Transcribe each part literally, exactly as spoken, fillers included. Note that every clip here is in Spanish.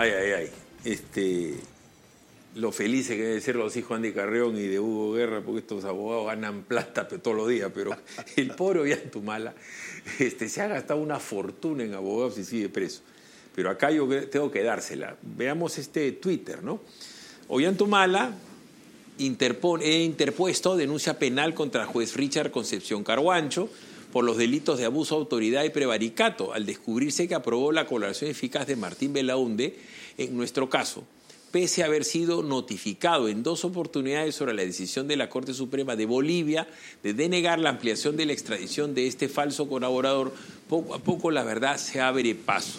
Ay, ay, ay. Este, lo felices que deben ser los hijos de Andy Carrión y de Hugo Guerra, porque estos abogados ganan plata todos los días, pero el pobre Ollantumala este, se ha gastado una fortuna en abogados y sigue preso. Pero acá yo tengo que dársela. Veamos este Twitter, ¿no? Ollantumala interpone, he interpuesto denuncia penal contra el juez Richard Concepción Carhuancho por los delitos de abuso de autoridad y prevaricato, al descubrirse que aprobó la colaboración eficaz de Martín Belaúnde en nuestro caso, pese a haber sido notificado en dos oportunidades sobre la decisión de la Corte Suprema de Bolivia de denegar la ampliación de la extradición de este falso colaborador. Poco a poco la verdad se abre paso.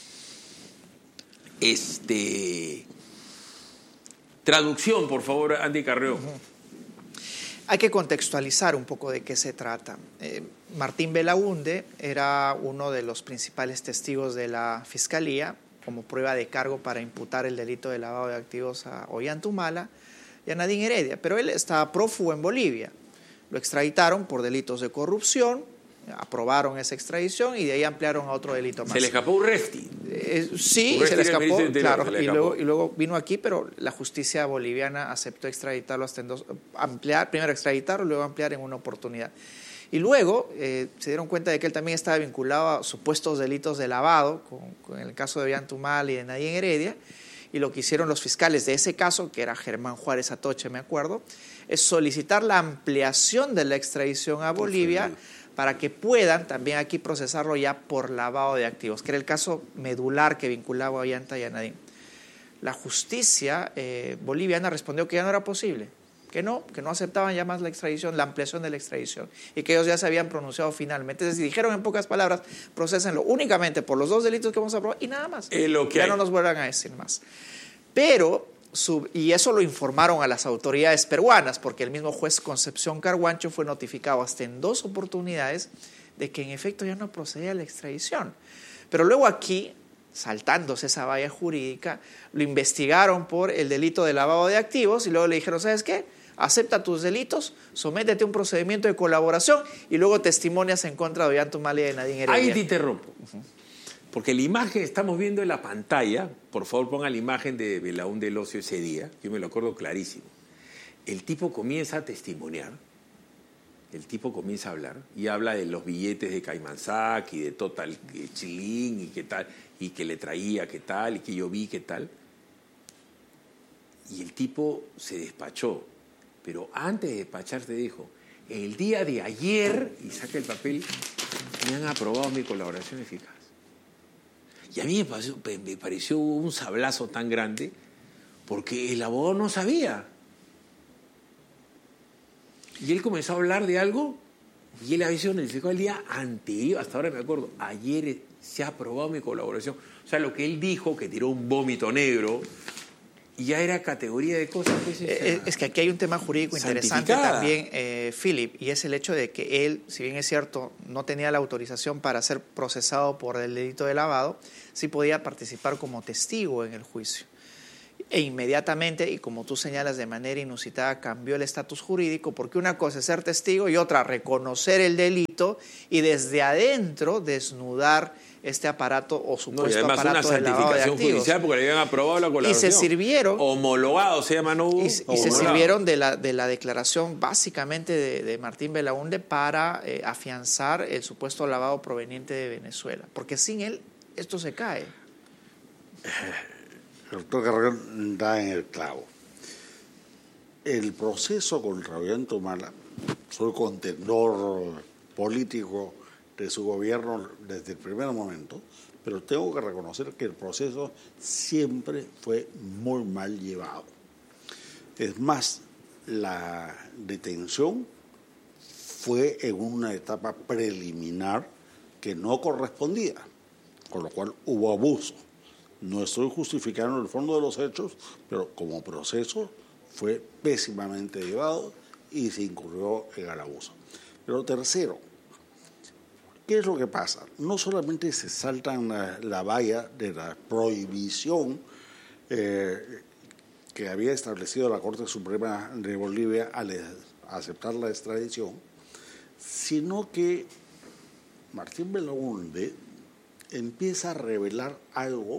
Este... Traducción, por favor, Andy Carrión. Uh-huh. Hay que contextualizar un poco de qué se trata. Eh, Martín Belaúnde era uno de los principales testigos de la Fiscalía como prueba de cargo para imputar el delito de lavado de activos a Ollantumala y a Nadine Heredia, pero él estaba prófugo en Bolivia. Lo extraditaron por delitos de corrupción, aprobaron esa extradición y de ahí ampliaron a otro delito más. ¿Se le escapó Urresti? Eh, sí, Urresti se le escapó, entero, claro, se le y, escapó. luego, y luego vino aquí, pero la justicia boliviana aceptó extraditarlo hasta en dos, ampliar, primero extraditarlo, luego ampliar en una oportunidad. Y luego eh, se dieron cuenta de que él también estaba vinculado a supuestos delitos de lavado, con, con el caso de Ollantumala y de Nadine Heredia, y lo que hicieron los fiscales de ese caso, que era Germán Juárez Atoche, me acuerdo, es solicitar la ampliación de la extradición a Bolivia para que puedan también aquí procesarlo ya por lavado de activos, que era el caso medular que vinculaba a Ollanta y a Nadine. La justicia eh, boliviana respondió que ya no era posible, que no, que no aceptaban ya más la extradición, la ampliación de la extradición, y que ellos ya se habían pronunciado finalmente. Es decir, dijeron en pocas palabras, procesenlo únicamente por los dos delitos que vamos a probar y nada más. Es lo que ya hay. No nos vuelvan a decir más. Pero, sub, y eso lo informaron a las autoridades peruanas, porque el mismo juez Concepción Carhuancho fue notificado hasta en dos oportunidades de que en efecto ya no procedía la extradición. Pero luego aquí, saltándose esa valla jurídica, lo investigaron por el delito de lavado de activos y luego le dijeron, ¿sabes qué? Acepta tus delitos, sométete a un procedimiento de colaboración y luego testimonias en contra de Ollantumala y de Nadine Heredia. Ahí te interrumpo. Uh-huh. Porque la imagen que estamos viendo en la pantalla, por favor ponga la imagen de Belaúnde del Ocio ese día, yo me lo acuerdo clarísimo. El tipo comienza a testimoniar, el tipo comienza a hablar y habla de los billetes de Caymansac y de Total Chilín y qué tal, y que le traía qué tal, y que yo vi qué tal. Y el tipo se despachó. Pero antes de despacharse dijo, el día de ayer, y saca el papel, me han aprobado mi colaboración eficaz. Y a mí me pareció, me pareció un sablazo tan grande porque el abogado no sabía. Y él comenzó a hablar de algo y él había notificado el día anterior, hasta ahora me acuerdo, ayer se ha aprobado mi colaboración. O sea, lo que él dijo, que tiró un vómito negro, y ya era categoría de cosas. Pues, eh, es que aquí hay un tema jurídico interesante también, eh, Philip, y es el hecho de que él, si bien es cierto, no tenía la autorización para ser procesado por el delito de lavado, sí podía participar como testigo en el juicio. E inmediatamente, y como tú señalas de manera inusitada, cambió el estatus jurídico, porque una cosa es ser testigo y otra reconocer el delito y desde adentro desnudar este aparato o supuesto no, y además aparato una de lavado de activos. Judicial porque le habían aprobado la colaboración. Y se sirvieron... Homologado se llama, ¿no? Y, y se sirvieron de la, de la declaración básicamente de, de Martín Belaúnde para eh, afianzar el supuesto lavado proveniente de Venezuela. Porque sin él esto se cae. El doctor Carrión da en el clavo. El proceso contra Ollantumala, soy contendor político de su gobierno desde el primer momento, pero tengo que reconocer que el proceso siempre fue muy mal llevado. Es más, la detención fue en una etapa preliminar que no correspondía, con lo cual hubo abuso. No estoy justificando el fondo de los hechos, pero como proceso fue pésimamente llevado y se incurrió en el abuso. Pero tercero, ¿qué es lo que pasa? No solamente se saltan la, la valla de la prohibición eh, que había establecido la Corte Suprema de Bolivia al aceptar la extradición, sino que Martín Belaúnde empieza a revelar algo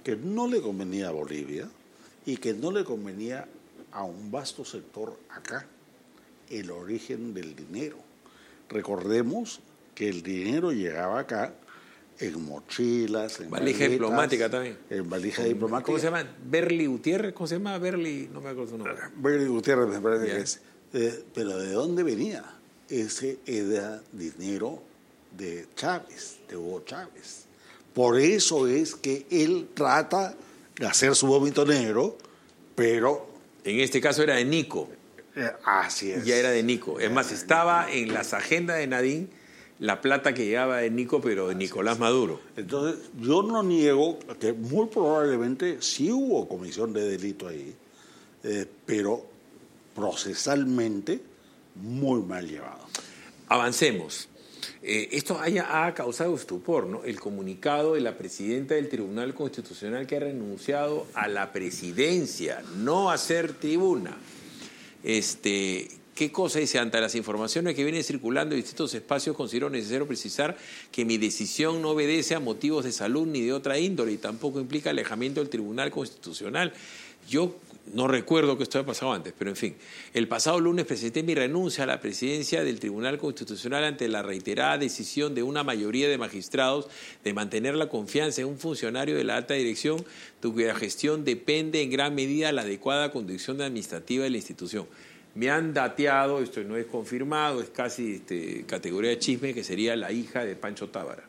que no le convenía a Bolivia y que no le convenía a un vasto sector acá, el origen del dinero. Recordemos que el dinero llegaba acá en mochilas, en valija maletas, diplomática también. En valija diplomática. ¿Cómo se llama? Berli Gutiérrez, ¿cómo se llama? Berli, no me acuerdo su nombre. Berli Gutiérrez me parece Bien. que es. Eh, pero ¿de dónde venía? Ese era dinero de Chávez, de Hugo Chávez. Por eso es que él trata de hacer su vómito negro, pero... En este caso era de Nico. Eh, así es. Ya era de Nico. Es más, estaba en las agendas de Nadine la plata que llegaba de Nico, pero de Nicolás Maduro. Entonces, yo no niego que muy probablemente sí hubo comisión de delito ahí, eh, pero procesalmente muy mal llevado. Avancemos. Eh, esto haya, ha causado estupor, ¿no? El comunicado de la presidenta del Tribunal Constitucional que ha renunciado a la presidencia, no a ser tribuna. Este, ¿Qué cosa dice? Ante las informaciones que vienen circulando en distintos espacios, considero necesario precisar que mi decisión no obedece a motivos de salud ni de otra índole y tampoco implica alejamiento del Tribunal Constitucional. Yo no recuerdo que esto haya pasado antes, pero en fin. El pasado lunes presenté mi renuncia a la presidencia del Tribunal Constitucional ante la reiterada decisión de una mayoría de magistrados de mantener la confianza en un funcionario de la alta dirección de cuya gestión depende en gran medida la adecuada conducción administrativa de la institución. Me han dateado, esto no es confirmado, es casi este, categoría de chisme, que sería la hija de Pancho Tábara.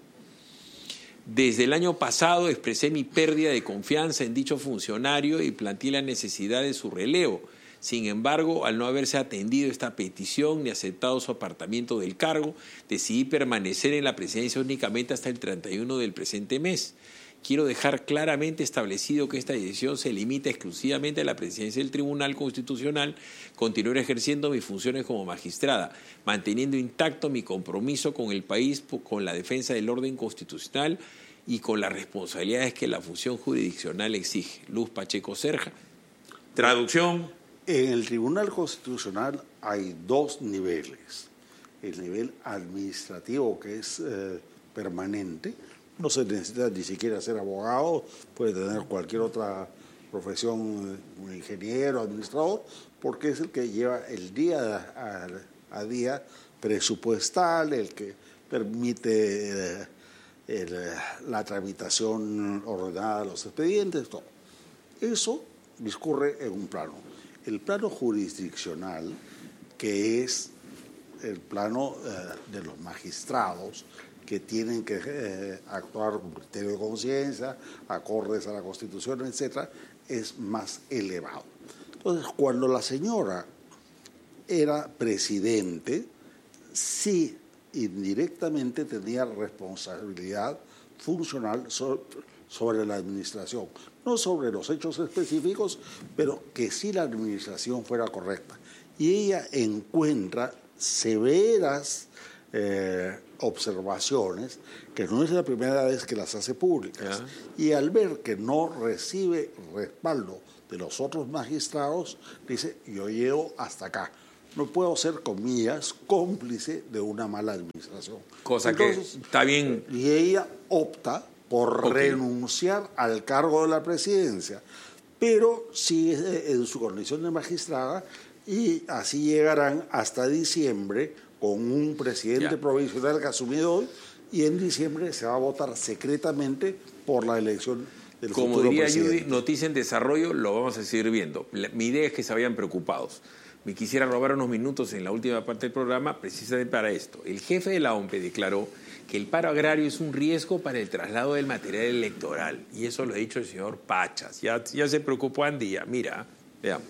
Desde el año pasado expresé mi pérdida de confianza en dicho funcionario y planteé la necesidad de su relevo. Sin embargo, al no haberse atendido esta petición ni aceptado su apartamiento del cargo, decidí permanecer en la presidencia únicamente hasta el treinta y uno del presente mes. Quiero dejar claramente establecido que esta decisión se limita exclusivamente a la presidencia del Tribunal Constitucional, continuar ejerciendo mis funciones como magistrada, manteniendo intacto mi compromiso con el país, con la defensa del orden constitucional y con las responsabilidades que la función jurisdiccional exige. Luz Pacheco Cerja. Traducción. En el Tribunal Constitucional hay dos niveles. El nivel administrativo, que es eh, permanente. No se necesita ni siquiera ser abogado, puede tener cualquier otra profesión, un ingeniero, administrador, porque es el que lleva el día a, a día presupuestal, el que permite eh, el, la tramitación ordenada de los expedientes, todo. Eso discurre en un plano. El plano jurisdiccional, que es el plano eh, de los magistrados, que tienen que eh, actuar con criterio de conciencia, acordes a la Constitución, etcétera, es más elevado. Entonces, cuando la señora era presidente, sí, indirectamente tenía responsabilidad funcional sobre, sobre la administración, no sobre los hechos específicos, pero que sí la administración fuera correcta. Y ella encuentra severas Eh, observaciones, que no es la primera vez que las hace públicas, yeah. Y al ver que no recibe respaldo de los otros magistrados, dice, yo llego hasta acá, no puedo ser, comillas, cómplice de una mala administración. Cosa Entonces, que está bien. Y ella opta por okay. renunciar al cargo de la presidencia, pero sigue en su condición de magistrada y así llegarán hasta diciembre con un presidente yeah. provisional que ha asumido hoy, y en diciembre se va a votar secretamente por la elección del Como futuro diría presidente. Judy, noticia en desarrollo, lo vamos a seguir viendo. La, mi idea es que se vayan preocupados. Me quisiera robar unos minutos en la última parte del programa precisamente para esto. El jefe de la O M P E declaró que el paro agrario es un riesgo para el traslado del material electoral, y eso lo ha dicho el señor Pachas. Ya, ya se preocupó Andía. Mira, veamos.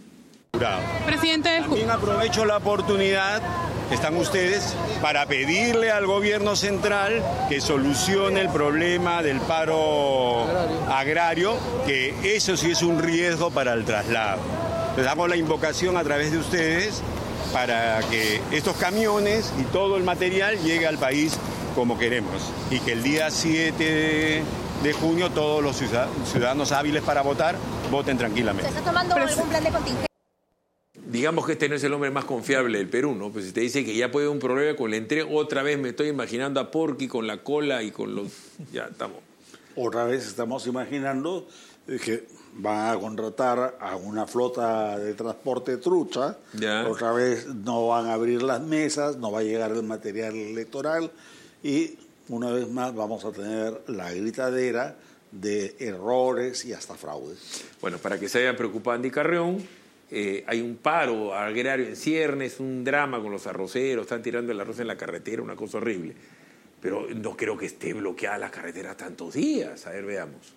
Presidente, también aprovecho la oportunidad que están ustedes para pedirle al gobierno central que solucione el problema del paro agrario, que eso sí es un riesgo para el traslado. Les damos la invocación a través de ustedes para que estos camiones y todo el material llegue al país como queremos, y que el día siete de junio todos los ciudadanos hábiles para votar voten tranquilamente. ¿Se está tomando algún plan de contingencia? Digamos que este no es el hombre más confiable del Perú, ¿no? Pues si te dice que ya puede haber un problema con la entrega, otra vez me estoy imaginando a Porky con la cola y con los... Ya, estamos. Otra vez estamos imaginando que van a contratar a una flota de transporte trucha, ya. Otra vez no van a abrir las mesas, no va a llegar el material electoral y una vez más vamos a tener la gritadera de errores y hasta fraudes. Bueno, para que se haya preocupado Andy Carrión, eh, hay un paro agrario en ciernes, un drama con los arroceros, están tirando el arroz en la carretera, una cosa horrible. Pero no creo que esté bloqueada la carretera tantos días. A ver, veamos.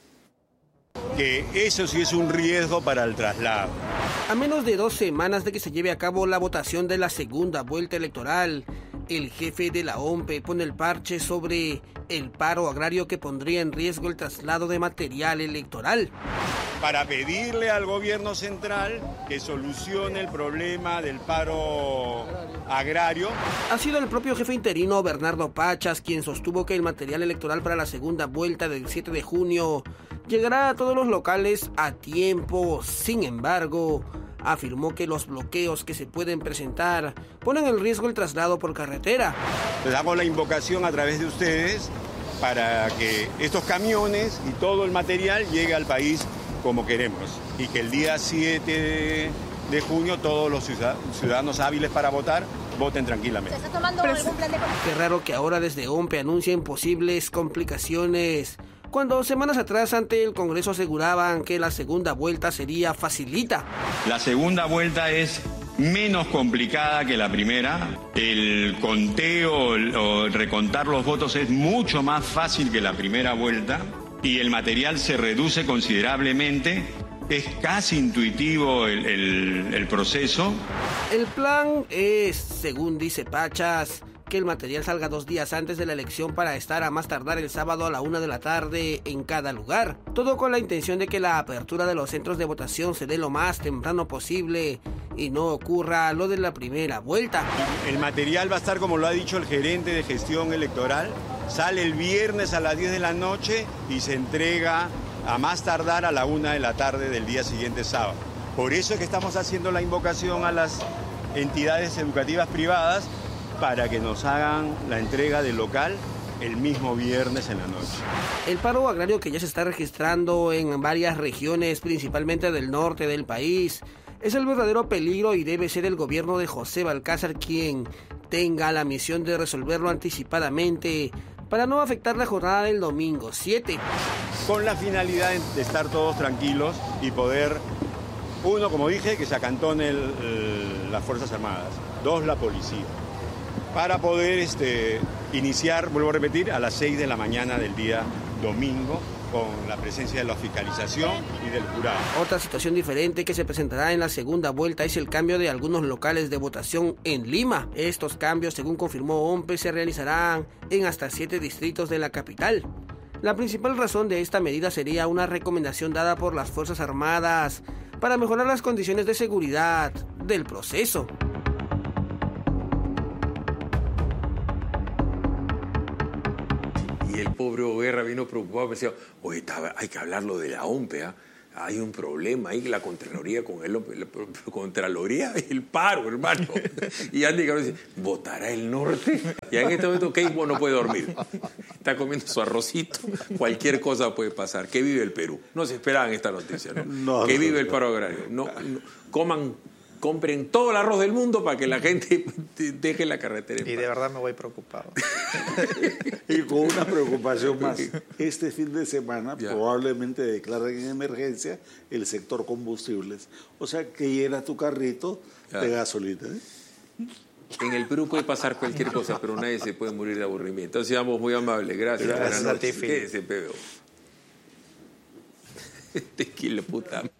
Que eso sí es un riesgo para el traslado. A menos de dos semanas de que se lleve a cabo la votación de la segunda vuelta electoral, el jefe de la O M P E pone el parche sobre el paro agrario que pondría en riesgo el traslado de material electoral. Para pedirle al gobierno central que solucione el problema del paro agrario. Ha sido el propio jefe interino Bernardo Pachas quien sostuvo que el material electoral para la segunda vuelta del siete de junio llegará a todos los locales a tiempo. Sin embargo, afirmó que los bloqueos que se pueden presentar ponen en riesgo el traslado por carretera. Les hago la invocación a través de ustedes para que estos camiones y todo el material llegue al país como queremos y que el día siete de junio todos los ciudadanos hábiles para votar voten tranquilamente. ¿Se está tomando algún plan de... Qué raro que ahora desde O M P E anuncien posibles complicaciones, cuando semanas atrás ante el Congreso aseguraban que la segunda vuelta sería facilita. La segunda vuelta es menos complicada que la primera. El conteo o recontar los votos es mucho más fácil que la primera vuelta y el material se reduce considerablemente. Es casi intuitivo el, el, el proceso. El plan es, según dice Pachas, que el material salga dos días antes de la elección para estar a más tardar el sábado a la una de la tarde en cada lugar. Todo con la intención de que la apertura de los centros de votación se dé lo más temprano posible y no ocurra lo de la primera vuelta. El material va a estar, como lo ha dicho el gerente de gestión electoral, sale el viernes a las diez de la noche y se entrega a más tardar a la una de la tarde del día siguiente sábado. Por eso es que estamos haciendo la invocación a las entidades educativas privadas para que nos hagan la entrega del local el mismo viernes en la noche. El paro agrario que ya se está registrando en varias regiones, principalmente del norte del país, es el verdadero peligro y debe ser el gobierno de José Balcázar quien tenga la misión de resolverlo anticipadamente para no afectar la jornada del domingo siete. Con la finalidad de estar todos tranquilos y poder, uno, como dije, que se acantone el, el, las Fuerzas Armadas, dos, la policía, para poder este, iniciar, vuelvo a repetir, a las seis de la mañana del día domingo, con la presencia de la fiscalización y del jurado. Otra situación diferente que se presentará en la segunda vuelta es el cambio de algunos locales de votación en Lima. Estos cambios, según confirmó O M P E, se realizarán en hasta siete distritos de la capital. La principal razón de esta medida sería una recomendación dada por las Fuerzas Armadas para mejorar las condiciones de seguridad del proceso. Y el pobre Guerra vino preocupado, me decía, oye, hay que hablarlo de la O M P E, ¿eh? Hay un problema ahí, la Contraloría con el, la Contraloría y el paro, hermano. Y Andy Carrión dice, ¿votará el norte? Y en este momento Keiko no puede dormir. Está comiendo su arrocito, cualquier cosa puede pasar. Que vive el Perú. No se esperaban esta noticia, ¿no? no que no, vive no. el paro agrario. No, no, coman, compren todo el arroz del mundo para que la gente deje la carretera en paz. Y de verdad me voy preocupado. Y con una preocupación más. Este fin de semana ya. probablemente declaren en emergencia el sector combustibles. O sea, que llena tu carrito ya. de gasolina. ¿eh? En el Perú puede pasar cualquier cosa, pero nadie se puede morir de aburrimiento. Entonces, seamos muy amables. Gracias. Gracias Buenas a ti, noches. Quédese, P B O. Tequila, puta.